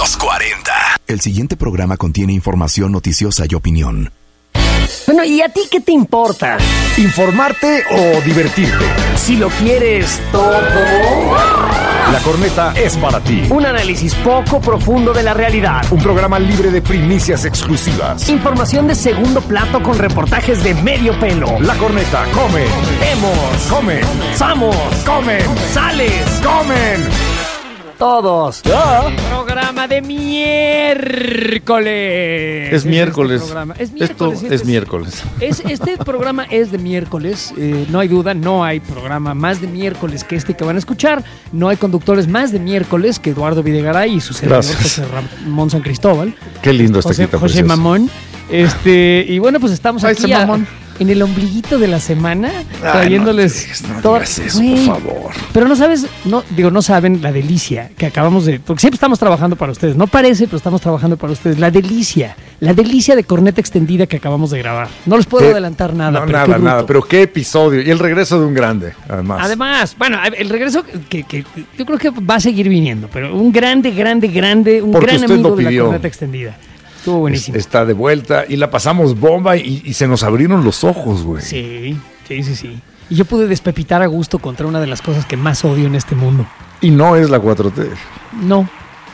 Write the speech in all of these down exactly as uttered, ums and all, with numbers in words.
Los cuarenta. El siguiente programa contiene información noticiosa y opinión. Bueno, ¿y a ti qué te importa? ¿Informarte o divertirte? Si lo quieres todo. La Corneta es para ti. Un análisis poco profundo de la realidad. Un programa libre de primicias exclusivas. Información de segundo plato con reportajes de medio pelo. La Corneta come. Vemos. Comen. Samos. Comen. Sales. Comen. Todos. ¿Ya? Programa de miércoles. Es miércoles. Este es miércoles. Esto este es miércoles. Es, este programa es de miércoles. Eh, no hay duda, no hay programa más de miércoles que este que van a escuchar. No hay conductores más de miércoles que Eduardo Videgaray y su servidor José Ramón San Cristóbal. Qué lindo está José, aquí, José Mamón. Este, y bueno, pues estamos Ay, aquí a, en el ombliguito de la semana, Ay, trayéndoles no, no todo. digas eso, Güey, por favor. Pero no sabes, no, digo, no saben la delicia que acabamos de, porque siempre estamos trabajando para ustedes, no parece, pero estamos trabajando para ustedes, la delicia, la delicia de corneta extendida que acabamos de grabar. No les puedo ¿Qué? adelantar nada. No, pero nada, qué bruto. nada, pero qué episodio. Y el regreso de un grande, además. Además, bueno, el regreso que, que yo creo que va a seguir viniendo, pero un grande, grande, grande, un Porque gran usted amigo lo de la pidió. corneta extendida. Estuvo buenísimo. Es- Está de vuelta y la pasamos bomba y, y se nos abrieron los ojos, güey. Sí, sí, sí, sí. Y yo pude despepitar a gusto contra una de las cosas que más odio en este mundo. Y no es la cuatro T. No.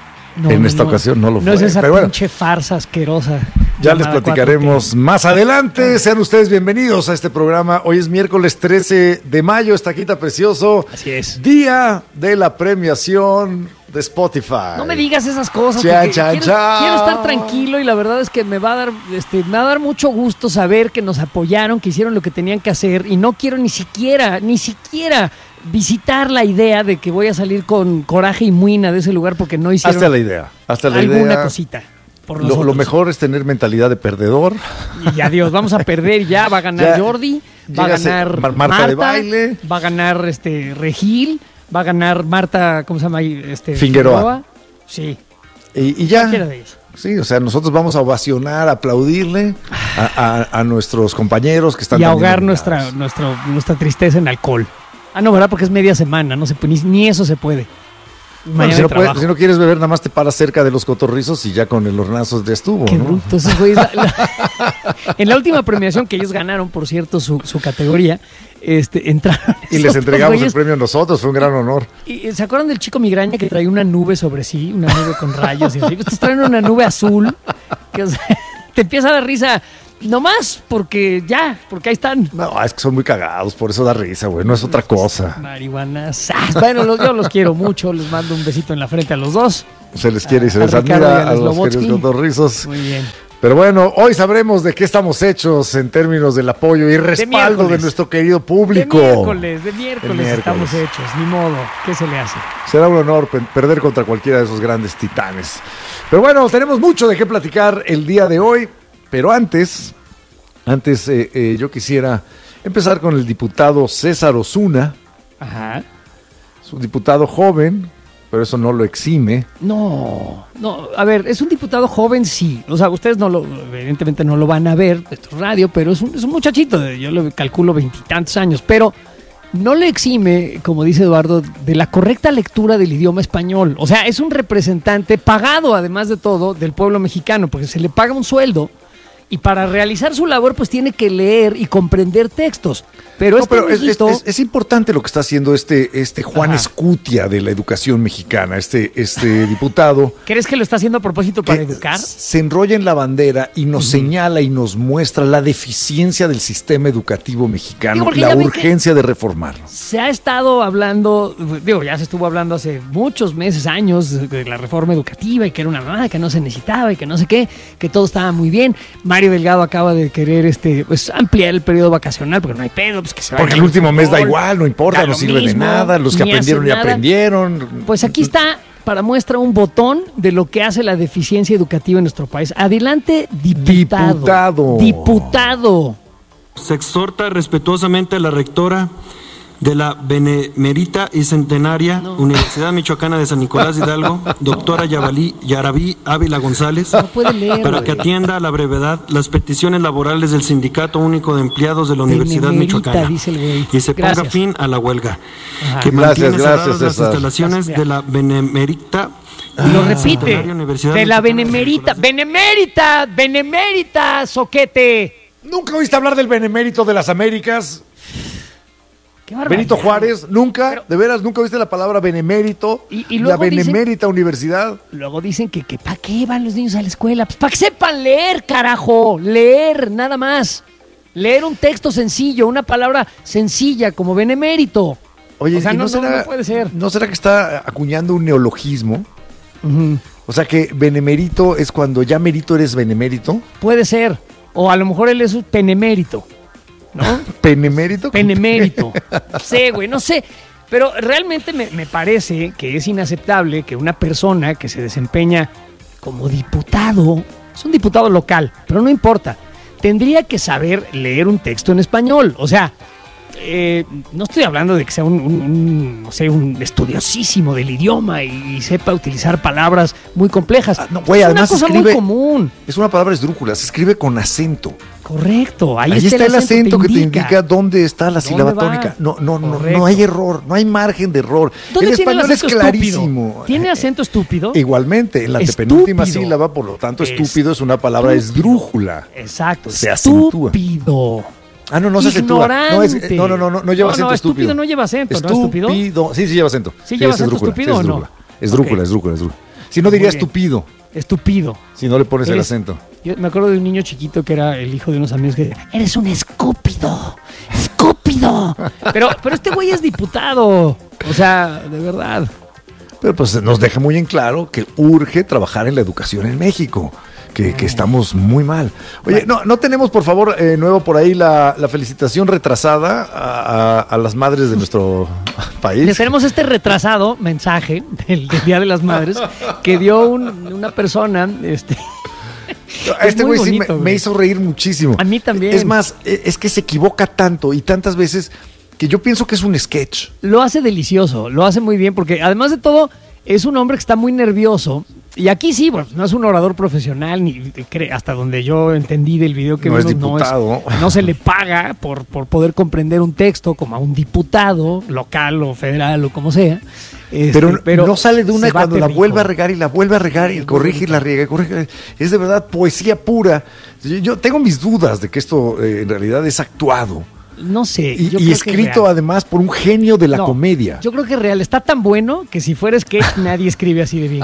no En no, esta no. ocasión no lo No fue, es esa pero bueno. pinche farsa asquerosa. Ya les llamada platicaremos cuatro T. más adelante. Sean ustedes bienvenidos a este programa. Hoy es miércoles trece de mayo, está quita precioso. Así es. Día de la premiación de Spotify. No me digas esas cosas. Chan, porque chan, quiero, chan. quiero estar tranquilo y la verdad es que me va a dar, este, me va a dar mucho gusto saber que nos apoyaron, que hicieron lo que tenían que hacer y no quiero ni siquiera, ni siquiera visitar la idea de que voy a salir con coraje y muina de ese lugar porque no hicieron Hasta la idea. Hasta la alguna idea. cosita. Por Lo, nosotros. lo mejor es tener mentalidad de perdedor. Y adiós, vamos a perder ya, va a ganar Ya, Jordi, va a llégase ganar Mar- Marta de baile. va a ganar este Regil, va a ganar Marta, ¿cómo se llama? ahí? Este, Figueroa. Sí, Y, y ya. cualquiera de ellos. Sí, o sea, nosotros vamos a ovacionar, a aplaudirle a, a- a nuestros compañeros que están Y también ahogar nominados. nuestra, nuestro, nuestra tristeza en alcohol. Ah, no, ¿verdad? Porque es media semana, no se puede, ni, ni eso se puede. Bueno, Mañana si, no de puedes- trabajo. si no quieres beber, nada más te paras cerca de los cotorrizos y ya con el hornazo ya estuvo, Qué ¿no? bruto, esos güeyes. La- la- en la última premiación que ellos ganaron, por cierto, su, su categoría, este, entraron. Y esos les dos entregamos el güeyes. premio a nosotros, fue un gran honor. Y, ¿se acuerdan del chico migraña que traía una nube sobre sí? Una nube con rayos y así. Estos traen una nube azul que, o sea, te empieza a dar risa nomás porque ya, porque ahí están. No, es que son muy cagados, por eso da risa, güey, no es otra cosa. Marihuanas. Ah, bueno, los, yo los quiero mucho. Les mando un besito en la frente a los dos. Se les quiere y se A les Ricardo y a admira a los los Lobotsky. queridos cotorrizos. Muy bien. Pero bueno, hoy sabremos de qué estamos hechos en términos del apoyo y respaldo de, miércoles. nuestro querido público. De miércoles, de miércoles, De miércoles. estamos hechos. Ni modo. ¿Qué se le hace? Será un honor pe- perder contra cualquiera de esos grandes titanes. Pero bueno, tenemos mucho de qué platicar el día de hoy. Pero antes, antes eh, eh, yo quisiera empezar con el diputado César Osuna. Ajá. Es un diputado joven, pero eso no lo exime. No, no, a ver, es un diputado joven, sí. O sea, ustedes no lo, evidentemente no lo van a ver, esto es radio, pero es un, es un muchachito, de- yo le calculo veintitantos años, pero no le exime, como dice Eduardo, de la correcta lectura del idioma español. O sea, es un representante pagado, además de todo, del pueblo mexicano, porque se le paga un sueldo y para realizar su labor, pues tiene que leer y comprender textos. Pero No, este pero es, es- amiguito- es- es importante lo que está haciendo este, este Juan Ajá. Escutia de la educación mexicana, este, este diputado. ¿crees que lo está haciendo a propósito para que educar? se enrolla en la bandera y nos señala y nos muestra la deficiencia del sistema educativo Digo, mexicano, porque la ya ve que- urgencia de reformarlo. Se ha estado hablando, digo, ya se estuvo hablando hace muchos meses, años, de- de la reforma educativa y que era una mamada, que no se necesitaba y que no sé qué, que todo estaba muy bien. Mario Delgado acaba de querer este, pues, ampliar el periodo vacacional porque no hay pedo, pues que se vaya Porque el al último mes da fútbol, igual, no importa, da no lo sirve de mismo, nada, los que ni aprendieron hace y nada. aprendieron. Pues aquí está para muestra un botón de lo que hace la deficiencia educativa en nuestro país. Adelante, diputado. Diputado. Diputado. Se exhorta respetuosamente a la rectora de la Benemérita y Centenaria no. Universidad Michoacana de San Nicolás Hidalgo, doctora Yabalí, Yarabí Ávila González, no puede leer, para que atienda a la brevedad las peticiones laborales del Sindicato Único de Empleados de la Universidad Michoacana dice el güey. y se gracias. ponga fin a la huelga. Ajá. Que Gracias, mantiene gracias, cerradas las César. instalaciones Gracias. de la Benemérita. Y lo repite, Universidad de la Michoacana Benemérita, de Benemérita, Benemérita, soquete. ¿Nunca oíste hablar del Benemérito de las Américas? Qué barbaridad. Benito Juárez, ¿nunca? Pero- ¿De veras nunca oíste la palabra Benemérito? Y- y la luego dicen- Benemérita Universidad. Luego dicen que, que ¿para qué van los niños a la escuela? Pues para que sepan leer, carajo, leer, nada más. Leer un texto sencillo, una palabra sencilla como benemérito. Oye, o sea, ¿y no, no, será, no, no puede ser. ¿no será que está acuñando un neologismo? Ujú. O sea que benemérito es cuando ya merito eres benemérito. Puede ser. O a lo mejor él es un penemérito, ¿no? ¿Penemérito? Penemérito. No sé, güey, no sé. Pero realmente me, me parece que es inaceptable que una persona que se desempeña como diputado, es un diputado local, pero no importa, tendría que saber leer un texto en español. O sea, eh, no estoy hablando de que sea un, un- un, no sé, un estudiosísimo del idioma y, y sepa utilizar palabras muy complejas. Ah, no, güey, es además una cosa escribe- muy común. Es una palabra esdrújula, se escribe con acento. Correcto. Ahí, Ahí, está, el acento, que te indica. indica dónde está la sílaba ¿Dónde va? tónica. No, no, no, Correcto. no hay error, no hay margen de error. ¿Dónde El tiene el español es acento clarísimo. estúpido? ¿Tiene acento estúpido? Igualmente, en la antepenúltima Estúpido. sílaba, por lo tanto, Es- estúpido es una palabra estúpido. esdrújula. Exacto. Se acentúa. Estúpido. Ah, no, no se acentúa. No, es- Ignorante. no, no, no, no, no lleva No, acento no, estúpido. estúpido no lleva acento, ¿no? ¿Estúpido? Estúpido. Sí, sí lleva acento. ¿Sí lleva es acento esdrújula, estúpido sí, o no? esdrújula. Esdrújula, Ok. esdrújula, esdrújula. Si no diría Muy bien. estúpido, Estúpido. si no le pones el Eres- acento. Yo me acuerdo de un niño chiquito que era el hijo de unos amigos que decía, eres un escúpido, escúpido. Pero, pero este güey es diputado. O sea, de verdad. Pero pues nos deja muy en claro que urge trabajar en la educación en México, que, que estamos muy mal. Oye, no, no tenemos, por favor, eh, nuevo por ahí la, la felicitación retrasada a, a- a las madres de nuestro país. Les tenemos este retrasado mensaje del, del Día de las Madres que dio un- una persona, este, A este es muy güey sí me, bonito, me güey. hizo reír muchísimo. A mí también. Es más, e- es que se equivoca tanto y tantas veces que yo pienso que es un sketch. lo hace delicioso, lo hace muy bien, porque además de todo, es un hombre que está muy nervioso. Y aquí sí, bueno, no es un orador profesional, ni cre- hasta donde yo entendí del video que No es vimos, diputado. no se le paga por, por poder comprender un texto como a un diputado local o federal o como sea. Este, Pero, no sale de una se cuando bate la rico. vuelve a regar y la vuelve a regar y corrige y la riega y corrige. Es de verdad poesía pura. Yo, yo tengo mis dudas de que esto eh, en realidad es actuado. No sé. Y, yo y creo que escrito es real. además por un genio de la No, comedia. Yo creo que es real. Está tan bueno que si fuera sketch nadie escribe así de bien.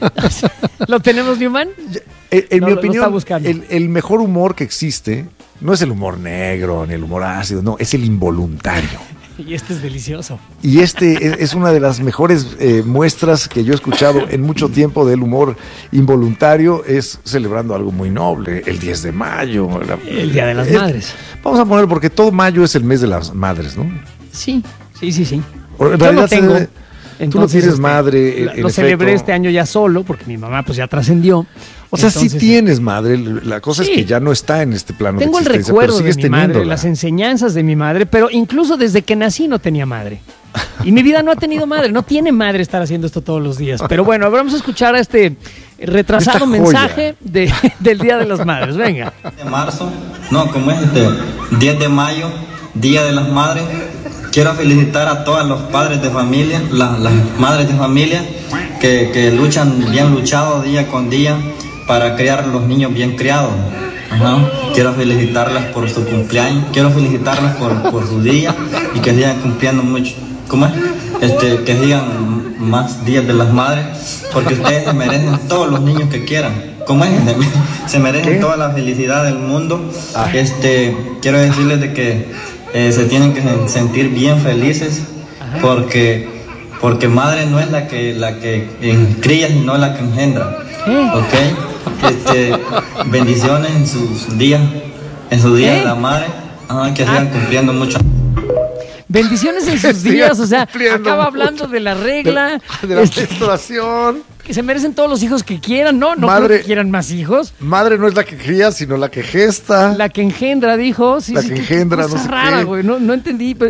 ¿Lo tenemos, Newman? En, en No, mi lo- lo opinión, está buscando. el, el mejor humor que existe no es el humor negro ni el humor ácido, no, es el involuntario. Y este es delicioso. Y este es, es una de las mejores eh, muestras que yo he escuchado en mucho tiempo del humor involuntario, es celebrando algo muy noble, el diez de mayo. la- El Día de las es- Madres. Vamos a poner, porque todo mayo es el mes de las madres, ¿no? Sí, sí, sí, sí. O en Yo realidad lo se tengo. debe- tú no Entonces, tienes este, madre, en- la- en Lo celebré efecto. este año ya solo, porque mi mamá pues ya trascendió. O sea, sí Entonces, tienes madre, la cosa Sí. es que ya no está en este plano Tengo de el existencia, recuerdo pero de sigues mi madre, teniéndola. las enseñanzas de mi madre, pero incluso desde que nací no tenía madre. Y mi vida no ha tenido madre, no tiene madre estar haciendo esto todos los días. Pero bueno, vamos a escuchar a este retrasado Esta joya. mensaje de- del Día de las Madres. Venga. De marzo, no, como es este diez de mayo, Día de las Madres. Quiero felicitar a todos los padres de familia, la- las madres de familia que, que luchan bien luchado día con día para criar a los niños bien criados. Ajá. Quiero felicitarlas por su cumpleaños, quiero felicitarlas por, por su día y que sigan cumpliendo mucho. ¿Cómo es? Este, que sigan más días de las madres, porque ustedes se merecen todos los niños que quieran. ¿Cómo es? Se merecen ¿Qué? toda la felicidad del mundo. Ah. Este, quiero decirles de que eh, se tienen que sen- sentir bien felices, porque porque madre no es la que la que en- cría, sino la que engendra. ¿Eh? ¿Ok? Este, bendiciones en sus días, en su día ¿Eh? de la madre. Ajá, que sigan cumpliendo mucho. Bendiciones en sus Sigan días, o sea, cumpliendo acaba mucho. hablando de la regla, De la este, menstruación. que se merecen todos los hijos que quieran, no, no Madre- creo que quieran más hijos. Madre no es la que cría, sino la que gesta. La que engendra, dijo. Sí, La sí, que qué- qué engendra, cosa no sé rara, qué. güey, no, no entendí. Pero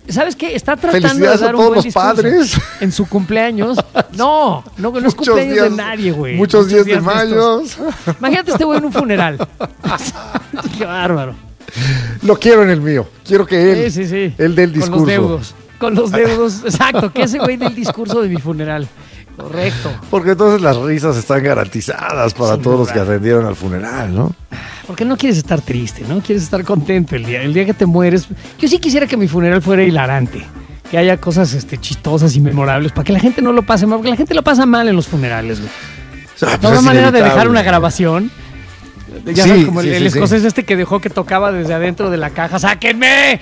¿sabes qué? Está tratando Felicidades de dar a un todos buen los discurso padres. en su cumpleaños. No, no, no es Muchos cumpleaños días- de nadie, güey. Muchos días de estos. mayo. Imagínate este güey en un funeral. Qué bárbaro. Lo quiero en el mío. Quiero que él, Sí, sí, sí. él dé el Con los discurso. deudos. Con los deudos. Exacto, que ese güey dé el discurso de mi funeral. Correcto. Porque entonces las risas están garantizadas para Sin todos los duda. que atendieron al funeral, ¿no? Porque no quieres estar triste, ¿no? Quieres estar contento el día, el día que te mueres. Yo sí quisiera que mi funeral fuera hilarante. Que haya cosas este, chistosas y memorables para que la gente no lo pase mal. Porque la gente lo pasa mal en los funerales, güey. O sea, No pues hay es manera de dejar inevitable. una grabación. Ya Sí, sabes, como el, sí, el sí, sí. escocés este que dejó que tocaba desde adentro de la caja. ¡Sáquenme!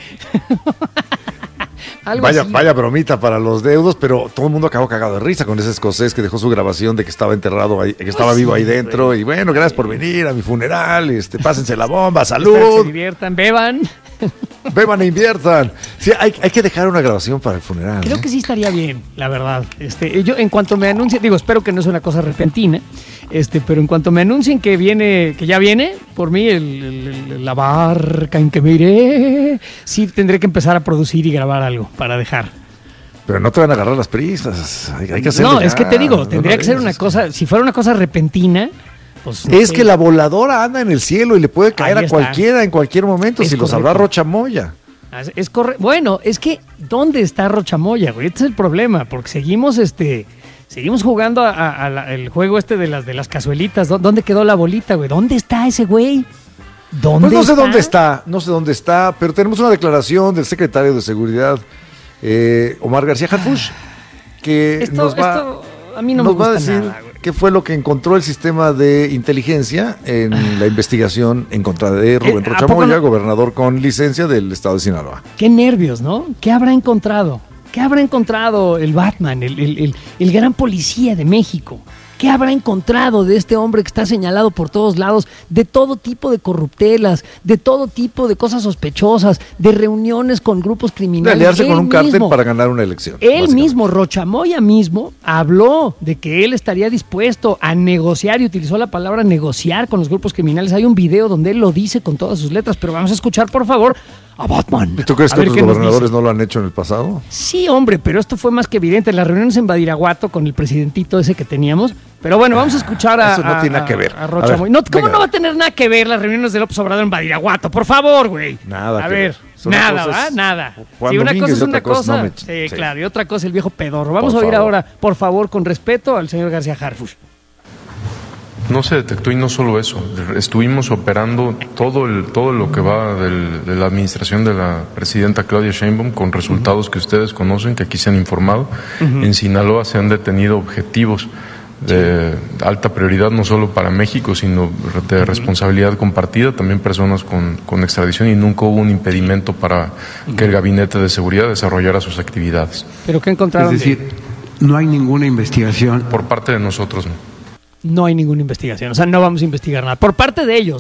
Algo Vaya, así. vaya bromita para los deudos, pero todo el mundo acabó cagado de risa con ese escocés que dejó su grabación de que estaba enterrado ahí, que estaba Pues vivo sí, ahí dentro. güey. Y bueno, gracias por venir a mi funeral. Este, pásense la bomba, Espero que se salud, diviertan, beban. beban e inviertan. Sí, hay, hay que dejar una grabación para el funeral. Creo ¿eh? que sí estaría bien, la verdad. Este, yo en cuanto me anuncien, digo, espero que no sea una cosa repentina, este, pero en cuanto me anuncien que viene, que ya viene, por mí el- el- el- la barca en que me iré, sí tendré que empezar a producir y grabar algo para dejar. Pero no te van a agarrar las prisas. Hay, hay que hacerlo. No, ya, es que te digo, no tendría lo que ser dejes. una cosa, si fuera una cosa repentina, pues no Es sé. que la voladora anda en el cielo y le puede caer Ahí a está. cualquiera en cualquier momento, Es si lo sabrá correcto. Rocha Moya. Es, es corre- Bueno, es que ¿dónde está Rochamoya, güey? Este es el problema, porque seguimos este seguimos jugando a, a- a la- el juego este de las de las cazuelitas. ¿Dó- ¿Dónde quedó la bolita, güey? ¿Dónde está ese güey? ¿Dónde Pues no sé está? dónde está, no sé dónde está, pero tenemos una declaración del secretario de Seguridad, eh, Omar García Harfuch, que Esto, nos va, esto a mí no nos me va a gusta decir nada, güey. qué fue lo que encontró el sistema de inteligencia en la investigación en contra de Rubén Eh, ¿a Rocha poco Moya, no? gobernador con licencia del estado de Sinaloa. Qué nervios, ¿no? ¿Qué habrá encontrado? ¿Qué habrá encontrado el Batman, el, el- el- el gran policía de México? ¿Qué habrá encontrado de este hombre que está señalado por todos lados de todo tipo de corruptelas, de todo tipo de cosas sospechosas, de reuniones con grupos De criminales? aliarse con Él un cártel mismo- para ganar una elección. Él básicamente. mismo, Rochamoya mismo, habló de que él estaría dispuesto a negociar y utilizó la palabra negociar con los grupos criminales. Hay un video donde él lo dice con todas sus letras, pero vamos a escuchar, por favor, a Batman. ¿Y tú crees A que ver otros qué nos gobernadores dice. no lo han hecho en el pasado? Sí, hombre, pero esto fue más que evidente en las reuniones en Badiraguato con el presidentito ese que teníamos. Pero bueno, vamos a escuchar a, Eso no a- tiene nada a- que ver. a A Rocha ver, Moya. No, ¿cómo venga. no va a tener nada que ver las reuniones de López Obrador en Badiraguato? Por favor, güey. Nada A que ver, ver. Son nada, cosas- ¿va? Nada. Juan Sí, una Domínguez cosa es y una otra cosa cosa. no me- Sí, sí. claro, y otra cosa el viejo pedorro. Vamos Por a oír favor. ahora, por favor, con respeto al señor García Harfuch. No se detectó y no solo eso, estuvimos operando todo el, todo lo que va del- de la administración de la presidenta Claudia Sheinbaum con resultados que ustedes conocen, que aquí se han informado. En Sinaloa se han detenido objetivos de alta prioridad no solo para México, sino de responsabilidad compartida, también personas con, con extradición, y nunca hubo un impedimento para que el Gabinete de Seguridad desarrollara sus actividades. ¿Pero qué encontraron? Es decir, no hay ninguna investigación. Por parte de nosotros, no. No hay ninguna investigación. O sea, no vamos a investigar nada. Por parte de ellos.